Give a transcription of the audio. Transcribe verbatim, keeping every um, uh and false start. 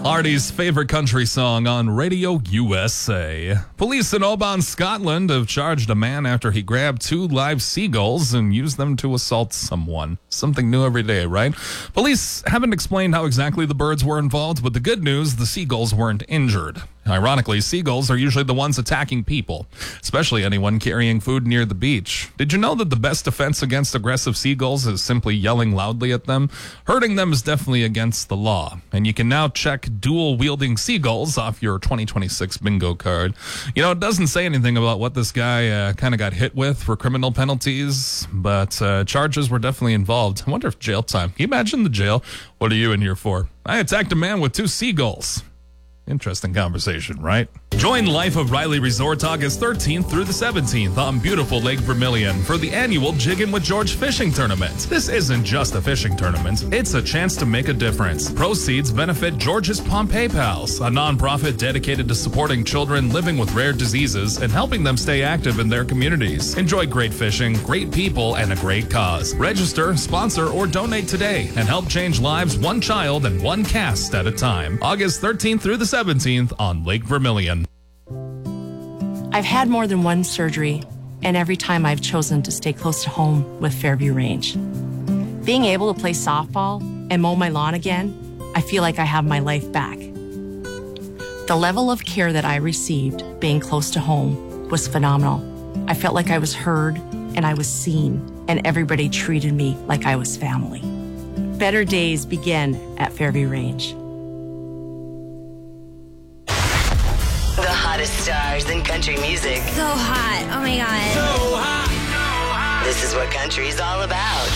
Artie's favorite country song on Radio U S A. Police in Oban, Scotland have charged a man after he grabbed two live seagulls and used them to assault someone. Something new every day, right? Police haven't explained how exactly the birds were involved, but the good news, the seagulls weren't injured. Ironically, seagulls are usually the ones attacking people, especially anyone carrying food near the beach. Did you know that the best defense against aggressive seagulls is simply yelling loudly at them? Hurting them is definitely against the law, and you can now check dual-wielding seagulls off your twenty twenty-six bingo card. You know, it doesn't say anything about what this guy uh, kind of got hit with for criminal penalties, but uh, charges were definitely involved. I wonder if jail time. Can you imagine the jail? What are you in here for? I attacked a man with two seagulls. Interesting conversation, right? Join Life of Riley Resort August thirteenth through the seventeenth on beautiful Lake Vermilion for the annual Jiggin' with George fishing tournament. This isn't just a fishing tournament, it's a chance to make a difference. Proceeds benefit George's Pompeii Pals, a nonprofit dedicated to supporting children living with rare diseases and helping them stay active in their communities. Enjoy great fishing, great people, and a great cause. Register, sponsor, or donate today and help change lives one child and one cast at a time. August thirteenth through the seventeenth on Lake Vermilion. I've had more than one surgery, and every time I've chosen to stay close to home with Fairview Range. Being able to play softball and mow my lawn again, I feel like I have my life back. The level of care that I received being close to home was phenomenal. I felt like I was heard and I was seen, and everybody treated me like I was family. Better days begin at Fairview Range. The hottest stars in country music. So hot. Oh my God. So hot. This is what country's all about.